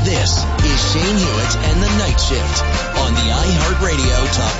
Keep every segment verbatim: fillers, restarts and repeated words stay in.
This is Shane Hewitt and the Night Shift on the iHeartRadio Talk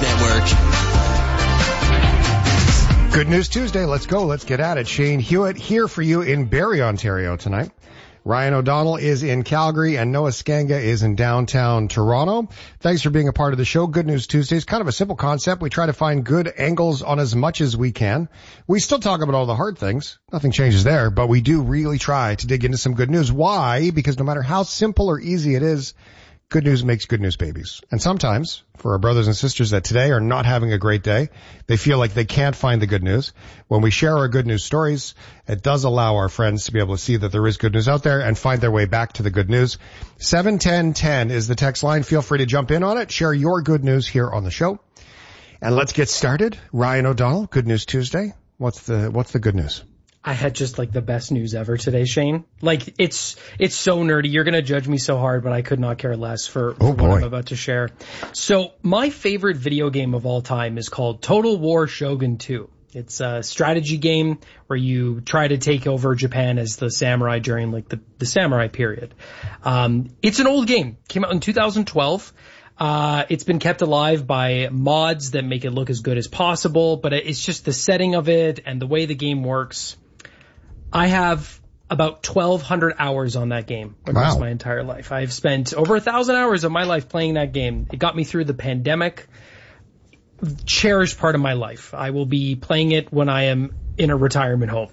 Network. Good News Tuesday. Let's go. Let's get at it. Shane Hewitt here for you in Barrie, Ontario tonight. Ryan O'Donnell is in Calgary and Noah Skanga is in downtown Toronto. Thanks for being a part of the show. Good News Tuesday is kind of a simple concept. We try to find good angles on as much as we can. We still talk about all the hard things. Nothing changes there, but we do really try to dig into some good news. Why? Because no matter how simple or easy it is, good news makes good news babies. And sometimes, for our brothers and sisters that today are not having a great day, they feel like they can't find the good news. When we share our good news stories, it does allow our friends to be able to see that there is good news out there and find their way back to the good news. seven one zero one zero is the text line. Feel free to jump in on it. Share your good news here on the show. And let's get started. Ryan O'Donnell, Good News Tuesday. What's the, what's the good news? I had just like the best news ever today, Shane. Like it's it's so nerdy. You're going to judge me so hard, but I could not care less for, for oh what I'm about to share. So my favorite video game of all time is called Total War Shogun two. It's a strategy game where you try to take over Japan as the samurai during like the, the samurai period. Um, it's an old game. Came out in two thousand twelve. Uh, it's been kept alive by mods that make it look as good as possible, but it's just the setting of it and the way the game works. I have about twelve hundred hours on that game across wow. my entire life. I've spent over a thousand hours of my life playing that game. It got me through the pandemic. Cherished part of my life. I will be playing it when I am in a retirement home.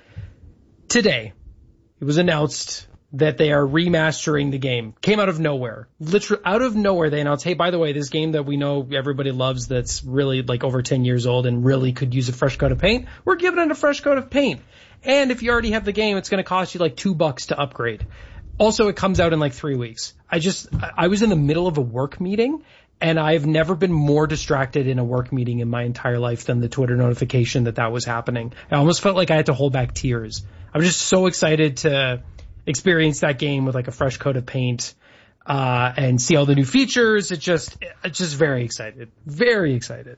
Today, it was announced that they are remastering the game. Came out of nowhere. Literally out of nowhere they announced, hey, by the way, this game that we know everybody loves that's really like over ten years old and really could use a fresh coat of paint, we're giving it a fresh coat of paint. And if you already have the game, it's going to cost you like two bucks to upgrade. Also, it comes out in like three weeks. I just, I was in the middle of a work meeting and I've never been more distracted in a work meeting in my entire life than the Twitter notification that that was happening. I almost felt like I had to hold back tears. I was just so excited to experience that game with like a fresh coat of paint, uh, and see all the new features. It just, it's just very excited. Very excited.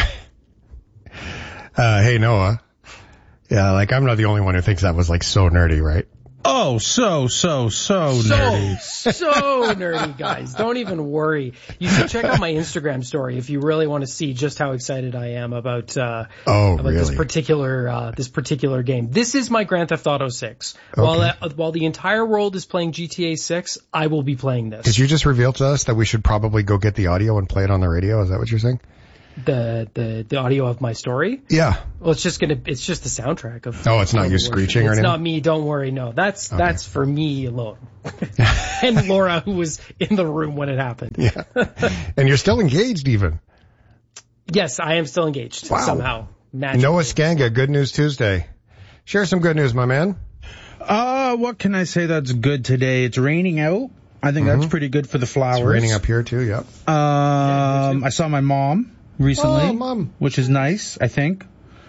uh, hey, Noah. Yeah, like I'm not the only one who thinks that was like so nerdy, right? Oh, so, so, so so, nerdy. So nerdy, guys. Don't even worry. You should check out my Instagram story if you really want to see just how excited I am about, uh, oh, about really? this particular, uh, this particular game. This is my Grand Theft Auto six. Okay. While, uh, while the entire world is playing G T A six, I will be playing this. Did you just reveal to us that we should probably go get the audio and play it on the radio? Is that what you're saying? The, the, the audio of my story? Yeah. Well, it's just gonna, it's just the soundtrack of. Oh, it's not you screeching or anything? It's not me, don't worry, no. That's, okay. that's for me alone. And Laura, who was in the room when it happened. Yeah. And you're still engaged even. Yes, I am still engaged. Wow. Somehow. Magically. Noah Skanga, Good News Tuesday. Share some good news, my man. Uh, what can I say that's good today? It's raining out. I think mm-hmm. that's pretty good for the flowers. It's raining up here too, yep. Um, yeah, I saw my mom recently, oh, mom. which is nice, I think.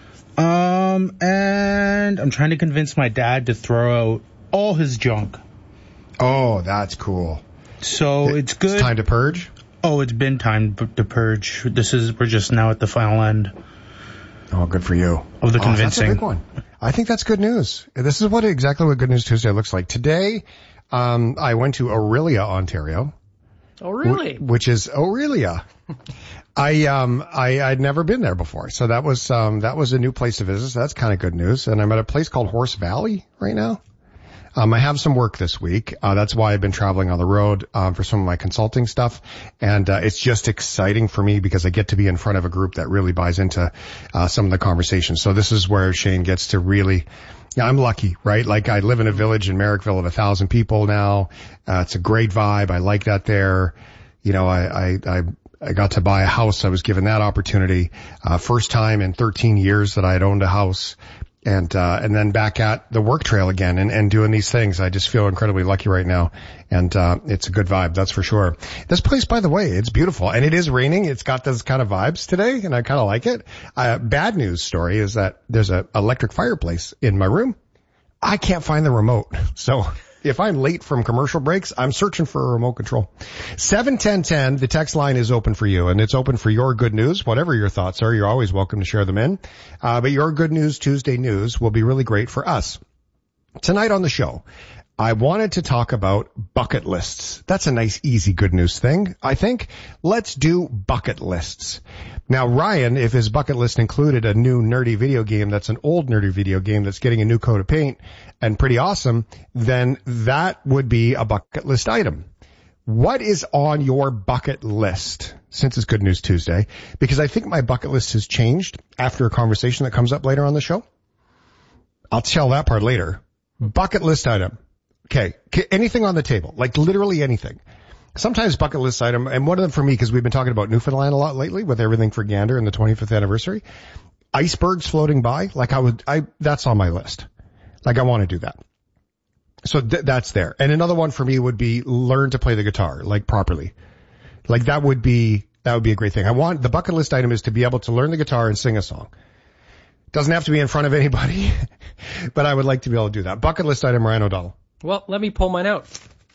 Um, and I'm trying to convince my dad to throw out all his junk. Oh, that's cool. So it, it's good. It's time to purge? Oh, it's been time to purge. This is, we're just now at the final end. Oh, good for you. Of the oh, convincing. That's a big one. I think that's good news. This is what exactly what Good News Tuesday looks like. Today, um, I went to Orillia, Ontario. Oh, really? W- which is Orillia. I, um, I, I'd never been there before. So that was, um, that was a new place to visit. So that's kind of good news. And I'm at a place called Horse Valley right now. Um, I have some work this week. Uh, that's why I've been traveling on the road, um, for some of my consulting stuff. And, uh, it's just exciting for me because I get to be in front of a group that really buys into, uh, some of the conversations. So this is where Shane gets to really, yeah, I'm lucky, right? Like I live in a village in Merrickville of a thousand people now. Uh, it's a great vibe. I like that there. You know, I, I, I, I got to buy a house. I was given that opportunity. Uh, first time in thirteen years that I had owned a house. And, uh, and then back at the work trail again and, and doing these things. I just feel incredibly lucky right now. And, uh, it's a good vibe. That's for sure. This place, by the way, it's beautiful and it is raining. It's got those kind of vibes today and I kind of like it. Uh, bad news story is that there's a electric fireplace in my room. I can't find the remote. So if I'm late from commercial breaks, I'm searching for a remote control. seven ten ten, the text line is open for you, and it's open for your good news. Whatever your thoughts are, you're always welcome to share them in. Uh, but your Good News Tuesday news will be really great for us. Tonight on the show, I wanted to talk about bucket lists. That's a nice, easy, good news thing, I think. Let's do bucket lists. Now, Ryan, if his bucket list included a new nerdy video game that's an old nerdy video game that's getting a new coat of paint and pretty awesome, then that would be a bucket list item. What is on your bucket list since it's Good News Tuesday? Because I think my bucket list has changed after a conversation that comes up later on the show. I'll tell that part later. Bucket list item. Okay. Anything on the table, like literally anything. Sometimes bucket list item, and one of them for me, because we've been talking about Newfoundland a lot lately with everything for Gander and the twenty-fifth anniversary. Icebergs floating by, like I would, I, that's on my list. Like I want to do that. So th- that's there. And another one for me would be learn to play the guitar, like properly. Like that would be, that would be a great thing. I want, the bucket list item is to be able to learn the guitar and sing a song. Doesn't have to be in front of anybody, but I would like to be able to do that. Bucket list item, Ryan O'Donnell. Well, let me pull mine out.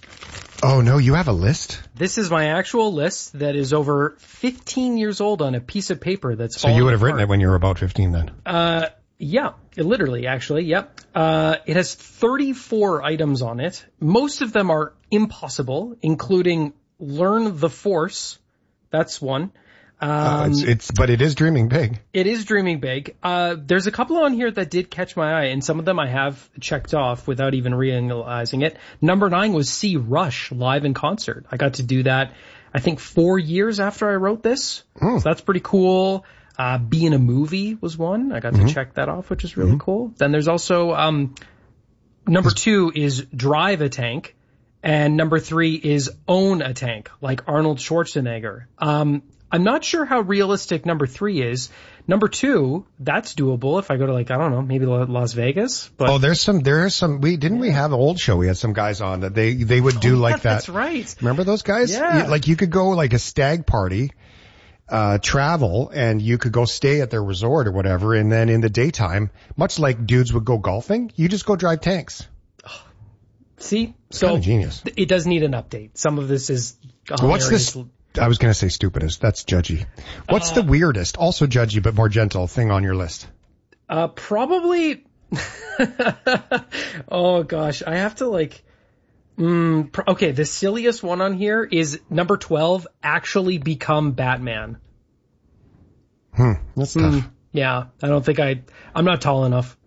Oh no, you have a list? This is my actual list that is over fifteen years old on a piece of paper that's So you would have written it when you were about fifteen then? Uh, yeah, literally, actually, yep. Uh, it has thirty-four items on it. Most of them are impossible, including learn the force. That's one. Um, uh, it's, it's, but it is dreaming big. It is dreaming big. Uh, there's a couple on here that did catch my eye, and some of them I have checked off without even realizing it. Number nine was see Rush live in concert. I got to do that, I think, four years after I wrote this. Mm. So that's pretty cool. Uh, be in a movie was one. I got to mm-hmm. check that off, which is really mm-hmm. cool. Then there's also, um, number two is drive a tank. And number three is own a tank, like Arnold Schwarzenegger. Um, I'm not sure how realistic number three is. Number two, that's doable if I go to, like, I don't know, maybe Las Vegas. But oh, there's some, there's some, we, didn't yeah. we have an old show? We had some guys on that they, they would do oh, like yeah, that. That's right. Remember those guys? Yeah. Like you could go like a stag party, uh, travel, and you could go stay at their resort or whatever. And then in the daytime, much like dudes would go golfing, you just go drive tanks. See? So kind of genius. It does need an update. Some of this is What's this? I was going to say stupidest. That's judgy. What's uh, the weirdest, also judgy but more gentle thing on your list? Uh, probably. Oh gosh, I have to like. Mm, pro- okay, the silliest one on here is number twelve. Actually become Batman. Hmm, that's tough. Mm, yeah, I don't think I. I'm not tall enough.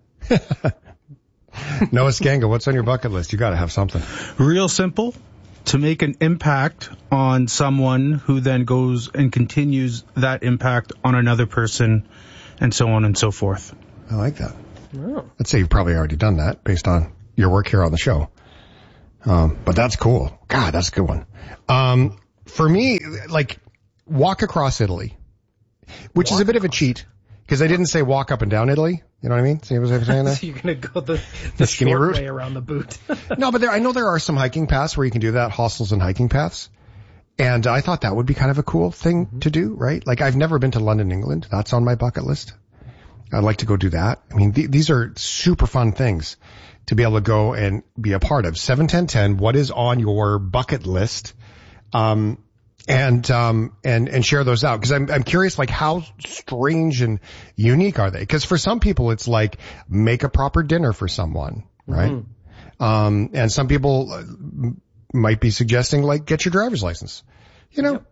Noah Skanga, what's on your bucket list? You got to have something. Real simple. To make an impact on someone who then goes and continues that impact on another person and so on and so forth. I like that. Oh. I'd say you've probably already done that based on your work here on the show. Um, but that's cool. God, that's a good one. Um, for me, like walk across Italy, which walk is a bit across. of a cheat because I didn't say walk up and down Italy. You know what I mean? See what I'm saying there? So you're going to go the, the, the short route way around the boot. No, but there, I know there are some hiking paths where you can do that, hostels and hiking paths. And I thought that would be kind of a cool thing mm-hmm. to do, right? Like I've never been to London, England. That's on my bucket list. I'd like to go do that. I mean, th- these are super fun things to be able to go and be a part of. seven ten ten, what is on your bucket list? Um, and, um, and, and share those out. Cause I'm, I'm curious, like how strange and unique are they? Cause for some people, it's like make a proper dinner for someone, right? Mm-hmm. Um, and some people might be suggesting like get your driver's license, you know?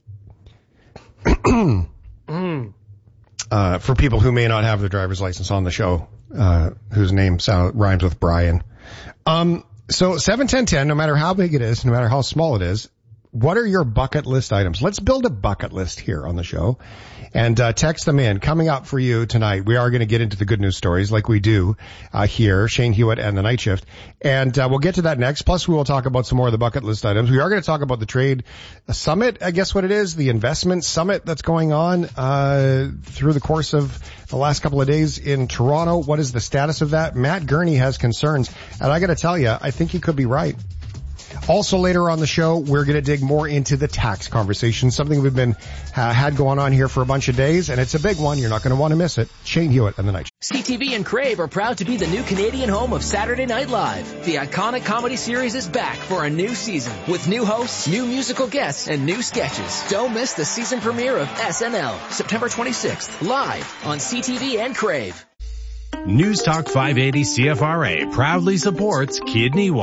Yep. mm. Uh, for people who may not have their driver's license on the show, uh, whose name sound, rhymes with Brian. Um, so seven ten ten, no matter how big it is, no matter how small it is, what are your bucket list items? Let's build a bucket list here on the show and uh, text them in. Coming up for you tonight, we are going to get into the good news stories like we do uh, here, Shane Hewitt and the Night Shift. And uh, we'll get to that next. Plus, we will talk about some more of the bucket list items. We are going to talk about the trade summit, I guess what it is, the investment summit that's going on uh through the course of the last couple of days in Toronto. What is the status of that? Matt Gurney has concerns. And I got to tell you, I think he could be right. Also later on the show, we're going to dig more into the tax conversation, something we've been uh, had going on here for a bunch of days, and it's a big one. You're not going to want to miss it. Shane Hewitt and the Night Show. C T V and Crave are proud to be the new Canadian home of Saturday Night Live. The iconic comedy series is back for a new season with new hosts, new musical guests, and new sketches. Don't miss the season premiere of S N L, September twenty-sixth, live on C T V and Crave. News Talk five eighty C F R A proudly supports Kidney Walk.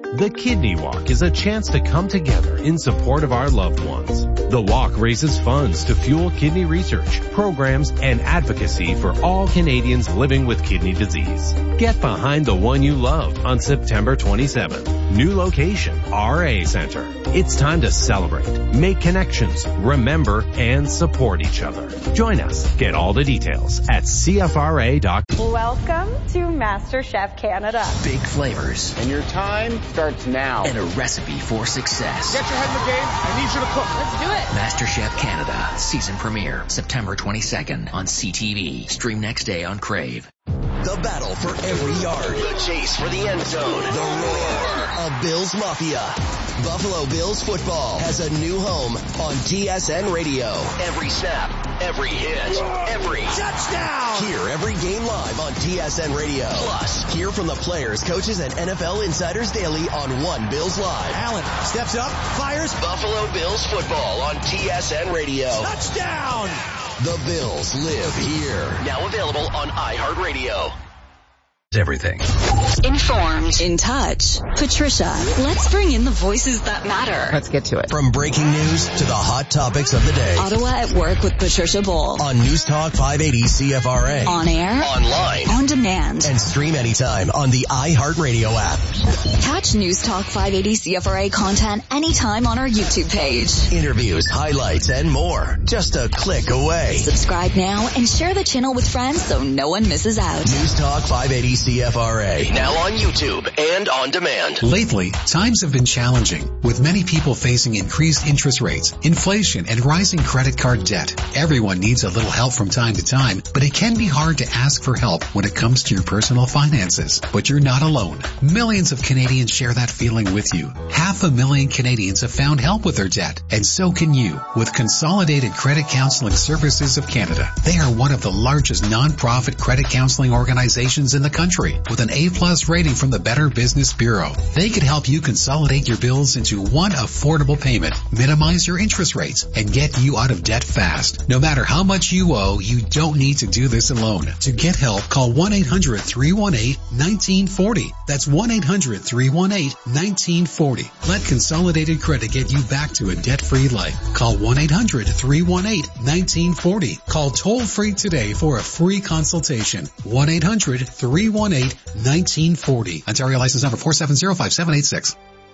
The Kidney Walk is a chance to come together in support of our loved ones. The walk raises funds to fuel kidney research, programs, and advocacy for all Canadians living with kidney disease. Get behind the one you love on September twenty-seventh. New location, R A Center. It's time to celebrate, make connections, remember, and support each other. Join us. Get all the details at C F R A dot com. Welcome to MasterChef Canada. Big flavors. And your time starts now. And a recipe for success. Get your head in the game. I need you to cook. Let's do it. MasterChef Canada. Season premiere. September twenty-second on C T V. Stream next day on Crave. The battle for every yard. The chase for the end zone. The roar of Bills Mafia. Buffalo Bills football has a new home on T S N Radio. Every snap, every hit, every touchdown. Hear every game live on T S N Radio. Plus, hear from the players, coaches, and N F L insiders daily on One Bills Live. Allen steps up, fires. Buffalo Bills football on T S N Radio. Touchdown. The Bills live here. Now available on iHeartRadio. Everything. Informed. In touch. Patricia, let's bring in the voices that matter. Let's get to it. From breaking news to the hot topics of the day. Ottawa at Work with Patricia Bull. On News Talk five eighty C F R A. On air. Online. On demand. And stream anytime on the iHeartRadio app. Catch News Talk five eighty C F R A content anytime on our YouTube page. Interviews, highlights, and more. Just a click away. Subscribe now and share the channel with friends so no one misses out. News Talk five eighty C F R A. Now on YouTube and on demand. Lately, times have been challenging, with many people facing increased interest rates, inflation, and rising credit card debt. Everyone needs a little help from time to time, but it can be hard to ask for help when it comes to your personal finances. But you're not alone. Millions of Canadians share that feeling with you. Half a million Canadians have found help with their debt, and so can you with Consolidated Credit Counseling Services of Canada. They are one of the largest non-profit credit counseling organizations in the country, with an A-plus rating from the Better Business Bureau. They could help you consolidate your bills into one affordable payment, minimize your interest rates, and get you out of debt fast. No matter how much you owe, you don't need to do this alone. To get help, call one eight hundred three one eight one nine four zero. That's one eight hundred three one eight one nine four zero. Let Consolidated Credit get you back to a debt-free life. Call one eight hundred three one eight one nine four zero. Call toll-free today for a free consultation. one eight hundred three one eight one nine four zero. Ontario license number four seven zero five seven eight six.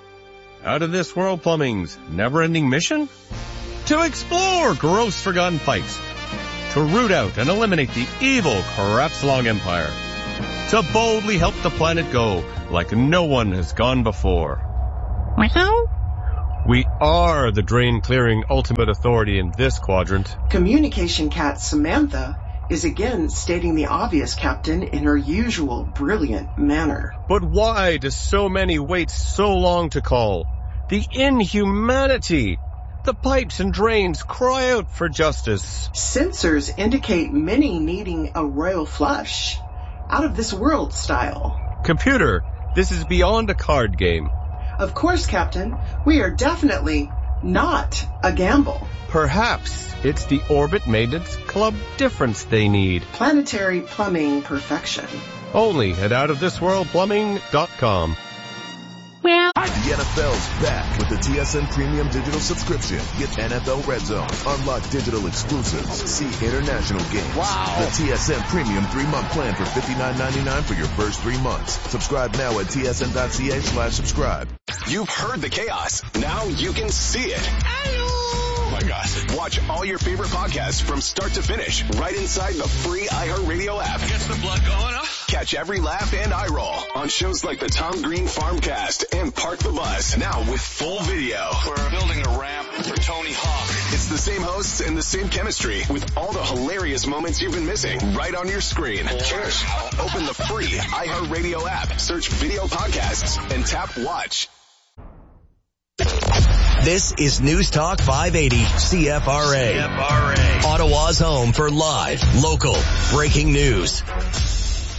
Out of This World Plumbing's never-ending mission? To explore gross forgotten pipes. To root out and eliminate the evil Krebs-Long Empire. To boldly help the planet go like no one has gone before. We are the drain-clearing ultimate authority in this quadrant. Communication cat Samantha is again stating the obvious, Captain, in her usual brilliant manner. But why do so many wait so long to call? The inhumanity! The pipes and drains cry out for justice. Sensors indicate many needing a royal flush. Out of this world style. Computer, this is beyond a card game. Of course, Captain. We are definitely not a gamble. Perhaps it's the Orbit Maintenance Club difference they need. Planetary plumbing perfection. Only at out of this world plumbing dot com. Well, the N F L's back with the T S N Premium Digital Subscription. Get N F L Red Zone, unlock digital exclusives, see international games. Wow. The T S N Premium three-month plan for fifty-nine ninety-nine for your first three months. Subscribe now at T S N dot C A slash subscribe. You've heard the chaos. Now you can see it. Oh my gosh. Watch all your favorite podcasts from start to finish right inside the free iHeartRadio app. Gets the blood going, huh? Catch every laugh and eye roll on shows like the Tom Green Farmcast and Park the Bus. Now with full video. We're building a ramp for Tony Hawk. It's the same hosts and the same chemistry with all the hilarious moments you've been missing right on your screen. Cheers. Open the free iHeartRadio app, search video podcasts, and tap watch. This is News Talk five eighty C F R A. C F R A. Ottawa's home for live, local, breaking news.